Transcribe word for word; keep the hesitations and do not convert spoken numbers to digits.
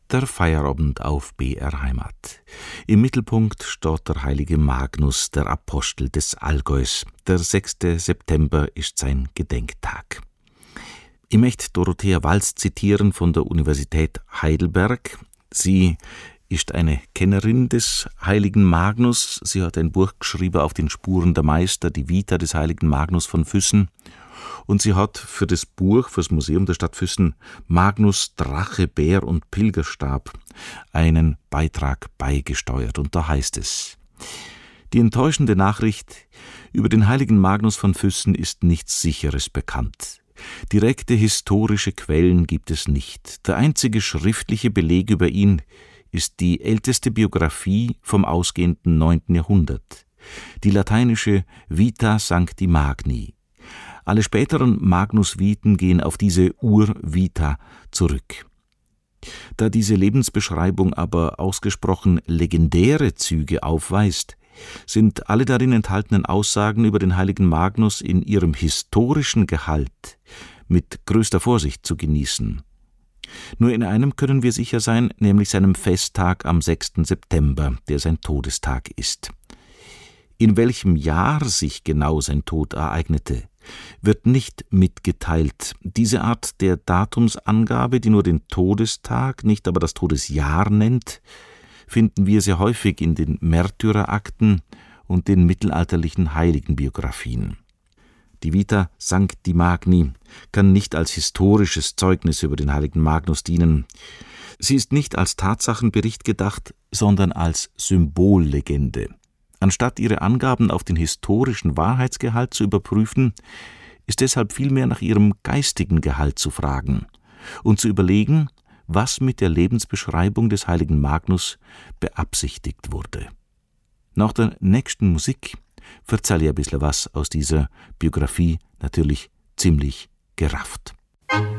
Der Feierabend auf B R Heimat. Im Mittelpunkt steht der heilige Magnus, der Apostel des Allgäus. Der sechste September ist sein Gedenktag. Ich möchte Dorothea Walz zitieren von der Universität Heidelberg. Sie ist eine Kennerin des heiligen Magnus. Sie hat ein Buch geschrieben auf den Spuren der Meister, die Vita des heiligen Magnus von Füssen. Und sie hat für das Buch, fürs Museum der Stadt Füssen, Magnus, Drache, Bär und Pilgerstab einen Beitrag beigesteuert. Und da heißt es: Die enttäuschende Nachricht über den heiligen Magnus von Füssen ist nichts Sicheres bekannt. Direkte historische Quellen gibt es nicht. Der einzige schriftliche Beleg über ihn ist die älteste Biografie vom ausgehenden neunten Jahrhundert, die lateinische Vita Sancti Magni. Alle späteren Magnus-Viten gehen auf diese Ur-Vita zurück. Da diese Lebensbeschreibung aber ausgesprochen legendäre Züge aufweist, sind alle darin enthaltenen Aussagen über den heiligen Magnus in ihrem historischen Gehalt mit größter Vorsicht zu genießen. Nur in einem können wir sicher sein, nämlich seinem Festtag am sechsten September, der sein Todestag ist. In welchem Jahr sich genau sein Tod ereignete, wird nicht mitgeteilt. Diese Art der Datumsangabe, die nur den Todestag, nicht aber das Todesjahr nennt, finden wir sehr häufig in den Märtyrerakten und den mittelalterlichen Heiligenbiografien. Die Vita Sancti Magni kann nicht als historisches Zeugnis über den heiligen Magnus dienen. Sie ist nicht als Tatsachenbericht gedacht, sondern als Symbollegende. Anstatt ihre Angaben auf den historischen Wahrheitsgehalt zu überprüfen, ist deshalb vielmehr nach ihrem geistigen Gehalt zu fragen und zu überlegen, was mit der Lebensbeschreibung des heiligen Magnus beabsichtigt wurde. Nach der nächsten Musik verzähle ich ein bisschen was aus dieser Biografie, natürlich ziemlich gerafft.